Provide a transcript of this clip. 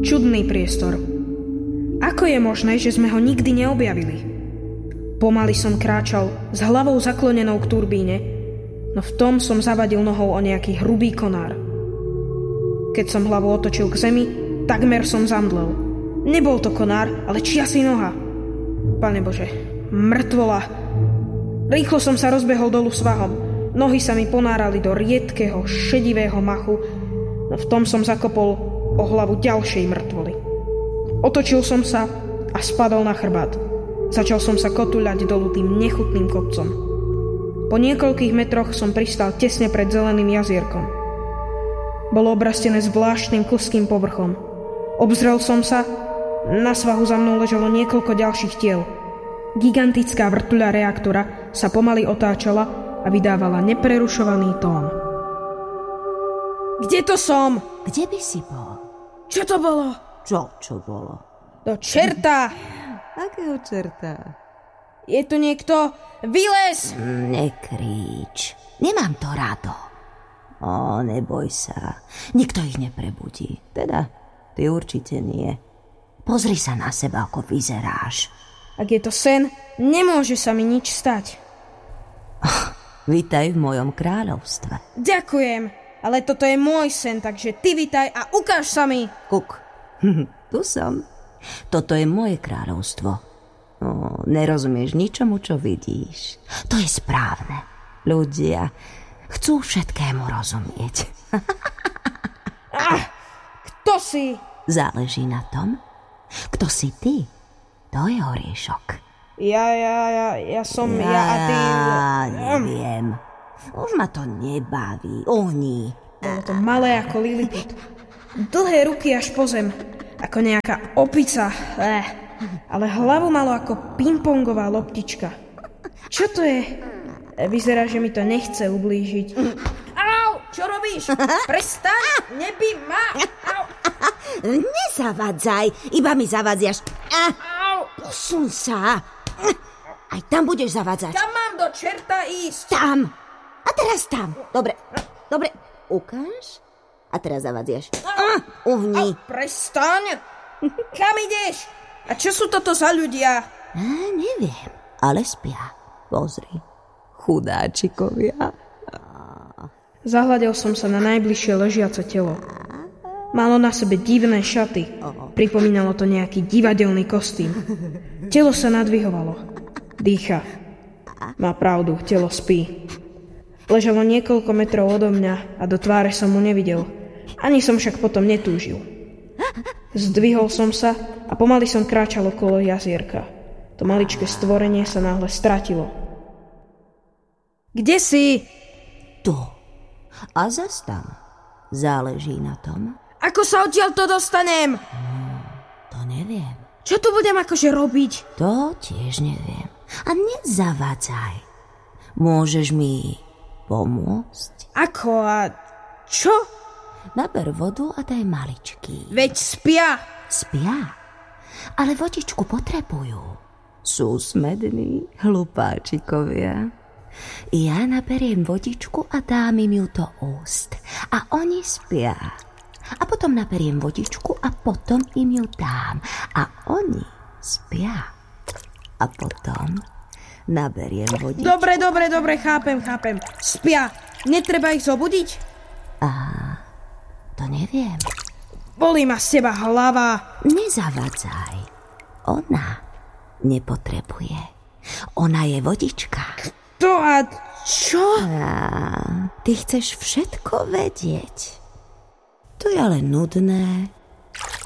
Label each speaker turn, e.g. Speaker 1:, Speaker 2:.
Speaker 1: Čudný priestor. Ako je možné, že sme ho nikdy neobjavili? Pomaly som kráčal s hlavou zaklonenou k turbíne, no v tom som zavadil nohou o nejaký hrubý konár. Keď som hlavu otočil k zemi, takmer som zamdlel. Nebol to konár, ale čiasi noha. Pane Bože, mŕtvola. Rýchlo som sa rozbehol dolu svahom. Nohy sa mi ponárali do riedkeho, šedivého machu, no v tom som zakopol o hlavu ďalšej mŕtvoly. Otočil som sa a spadol na chrbát. Začal som sa kotuľať dolu tým nechutným kopcom. Po niekoľkých metroch som pristal tesne pred zeleným jazierkom. Bolo obrastené zvláštnym klským povrchom. Obzrel som sa, na svahu za mnou ležalo niekoľko ďalších tiel. Gigantická vrtuľa reaktora sa pomaly otáčala a vydávala neprerušovaný tón. Kde to som?
Speaker 2: Kde by si bol?
Speaker 1: Čo to bolo?
Speaker 2: Čo bolo?
Speaker 1: Do čerta!
Speaker 2: Akého čerta?
Speaker 1: Je tu niekto? Vylez!
Speaker 2: Nekríč. Nemám to rado. Neboj sa. Nikto ich neprebudí. Teda, ty určite nie. Pozri sa na seba, ako vyzeráš.
Speaker 1: Ak je to sen, nemôže sa mi nič stať.
Speaker 2: Vitaj v mojom kráľovstve.
Speaker 1: Ďakujem, ale toto je môj sen, takže ty vitaj a ukáž sa mi.
Speaker 2: Kuk, tu som. Toto je moje kráľovstvo. Nerozumieš ničomu, čo vidíš. To je správne. Ľudia chcú všetkému rozumieť.
Speaker 1: Kto si?
Speaker 2: Záleží na tom, kto si ty. To je oriešok.
Speaker 1: Ja som ja a ty...
Speaker 2: Neviem. Už ma to nebaví. Ohni.
Speaker 1: Bolo to malé ako Lilliput. Dlhé ruky až po zem. Ako nejaká opica. Ale hlavu malo ako pingpongová loptička. Čo to je? Vyzerá, že mi to nechce ublížiť. Au! Čo robíš? Prestaň! Nebij ma! Au!
Speaker 2: Nezavadzaj, iba mi zavadziaš.
Speaker 1: Au!
Speaker 2: Posun sa. Aj tam budeš zavadzať.
Speaker 1: Kam mám do čerta ísť?
Speaker 2: Tam. A teraz tam. Dobre. Ukáž. A teraz zavadziaš. Uhni.
Speaker 1: Prestaň! Kam ideš? A čo sú toto za ľudia?
Speaker 2: Neviem, ale spia. Pozri. Chudáčikovia.
Speaker 1: Zahľadil som sa na najbližšie ležiace telo. Malo na sebe divné šaty. Pripomínalo to nejaký divadelný kostým. Telo sa nadvihovalo. Dýcha. Má pravdu, telo spí. Ležalo niekoľko metrov odo mňa a do tváre som mu nevidel. Ani som však potom netúžil. Zdvihol som sa a pomaly som kráčal okolo jazierka. To maličké stvorenie sa náhle stratilo. Kde si?
Speaker 2: Tu. A zas tam. Záleží na tom.
Speaker 1: Ako sa odtiaľ to dostanem?
Speaker 2: To neviem.
Speaker 1: Čo tu budem akože robiť?
Speaker 2: To tiež neviem. A nezavadzaj. Môžeš mi pomôcť?
Speaker 1: Ako a čo?
Speaker 2: Naber vodu a daj maličký.
Speaker 1: Veď spia.
Speaker 2: Spia? Ale vodičku potrebujú. Sú smední, hlupáčikovia. Ja naberiem vodičku a dám im ju do úst. A oni spia. A potom naberiem vodičku a potom im ju dám. A oni spia. A potom naberiem vodičku.
Speaker 1: Dobre, chápem. Spia. Netreba ich zobudiť?
Speaker 2: To neviem.
Speaker 1: Bolí ma z teba hlava.
Speaker 2: Nezavadzaj. Ona nepotrebuje. Ona je vodička.
Speaker 1: To a čo?
Speaker 2: Ty chceš všetko vedieť. To je ale nudné.